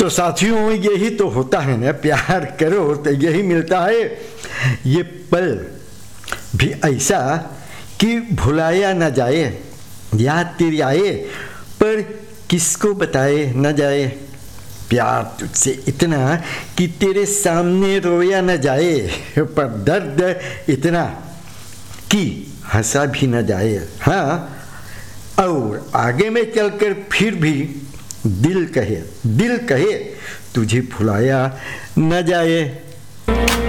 साथियों यही तो होता है ना, प्यार करो तो यही मिलता है। ये पल भी ऐसा कि भुलाया न जाए, याद तेरी आए पर किसको बताए न जाए। प्यार तुझसे इतना कि तेरे सामने रोया न जाए, पर दर्द इतना कि हंसा भी न जाए। हाँ, और आगे में चलकर फिर भी दिल कहे तुझे भुलाया न जाए।